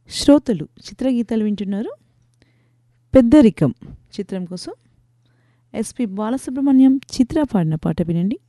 శ్రోతలు చిత్రగీతాలు వింటున్నారు. పెద్దరికం చిత్రం కోసం ఎస్పి బాలసుబ్రహ్మణ్యం చిత్ర పాడిన పాట వినండి.